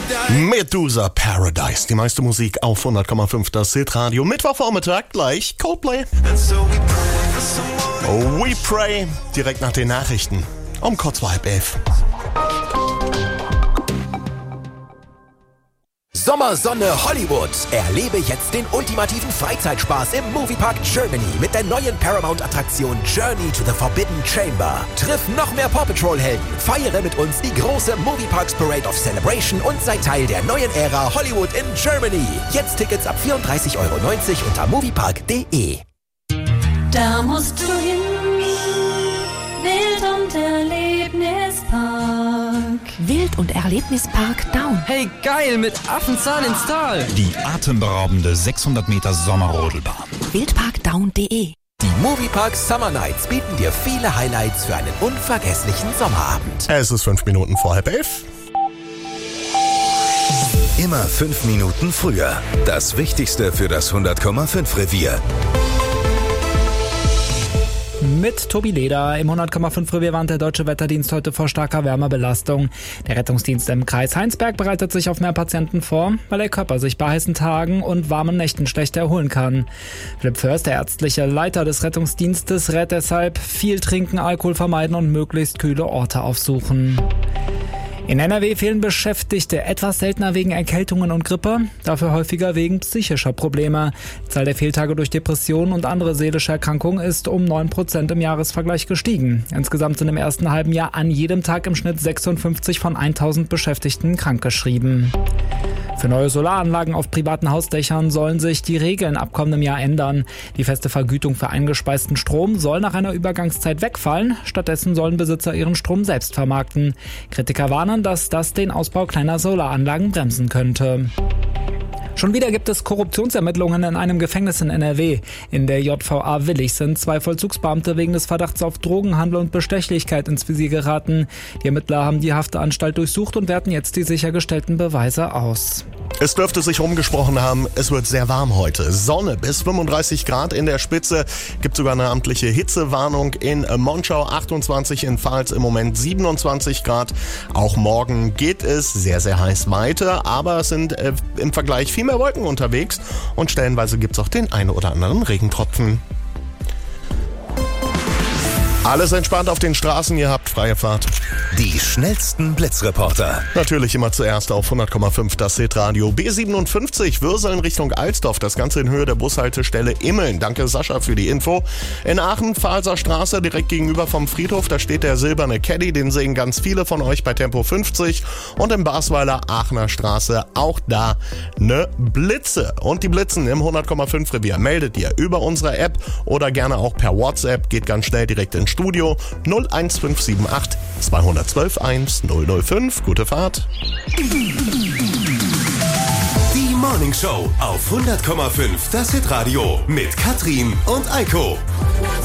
Medusa Paradise, die meiste Musik auf 100,5 das Hitradio. Mittwochvormittag gleich Coldplay. We Pray, direkt nach den Nachrichten um kurz vor 10:30. Sommersonne Hollywood. Erlebe jetzt den ultimativen Freizeitspaß im Moviepark Germany mit der neuen Paramount-Attraktion Journey to the Forbidden Chamber. Triff noch mehr Paw Patrol-Helden, feiere mit uns die große Movieparks Parade of Celebration und sei Teil der neuen Ära Hollywood in Germany. Jetzt Tickets ab 34,90 € unter moviepark.de. Da musst du hin, Wild- und Erlebnispark. Wild- und Erlebnispark Daun. Hey, geil, mit Affenzahn ins Tal. Die atemberaubende 600 Meter Sommerrodelbahn. Wildparkdaun.de. Die Moviepark Summer Nights bieten dir viele Highlights für einen unvergesslichen Sommerabend. Es ist 5 Minuten vor 10:30. Immer 5 Minuten früher. Das Wichtigste für das 100,5 Revier. Mit Tobi Leder. Im 100,5 Revier warnt der Deutsche Wetterdienst heute vor starker Wärmebelastung. Der Rettungsdienst im Kreis Heinsberg bereitet sich auf mehr Patienten vor, weil der Körper sich bei heißen Tagen und warmen Nächten schlecht erholen kann. Philipp Först, der ärztliche Leiter des Rettungsdienstes, rät deshalb: viel trinken, Alkohol vermeiden und möglichst kühle Orte aufsuchen. In NRW fehlen Beschäftigte, etwas seltener wegen Erkältungen und Grippe, dafür häufiger wegen psychischer Probleme. Die Zahl der Fehltage durch Depressionen und andere seelische Erkrankungen ist um 9% im Jahresvergleich gestiegen. Insgesamt sind im ersten halben Jahr an jedem Tag im Schnitt 56 von 1000 Beschäftigten krankgeschrieben. Für neue Solaranlagen auf privaten Hausdächern sollen sich die Regeln ab kommendem Jahr ändern. Die feste Vergütung für eingespeisten Strom soll nach einer Übergangszeit wegfallen. Stattdessen sollen Besitzer ihren Strom selbst vermarkten. Kritiker warnen, dass das den Ausbau kleiner Solaranlagen bremsen könnte. Schon wieder gibt es Korruptionsermittlungen in einem Gefängnis in NRW. In der JVA Willig sind 2 Vollzugsbeamte wegen des Verdachts auf Drogenhandel und Bestechlichkeit ins Visier geraten. Die Ermittler haben die Haftanstalt durchsucht und werten jetzt die sichergestellten Beweise aus. Es dürfte sich rumgesprochen haben, es wird sehr warm heute. Sonne bis 35 Grad in der Spitze. Gibt sogar eine amtliche Hitzewarnung in Monschau, 28 in Pfalz, im Moment 27 Grad. Auch morgen geht es sehr, sehr heiß weiter, aber es sind im Vergleich viel mehr Wolken unterwegs und stellenweise gibt es auch den einen oder anderen Regentropfen. Alles entspannt auf den Straßen, ihr habt freie Fahrt. Die schnellsten Blitzreporter. Natürlich immer zuerst auf 100,5 das Hitradio. B57 Würseln Richtung Alsdorf, das Ganze in Höhe der Bushaltestelle Immeln. Danke Sascha für die Info. In Aachen, Pfalzer Straße, direkt gegenüber vom Friedhof, da steht der silberne Caddy, den sehen ganz viele von euch bei Tempo 50. Und in Basweiler, Aachener Straße, auch da ne Blitze. Und die Blitzen im 100,5 Revier meldet ihr über unsere App oder gerne auch per WhatsApp. Geht ganz schnell direkt ins Studio 01578 212 1005. Gute Fahrt. Die Morning Show auf 100,5 das Hitradio mit Katrin und Eiko.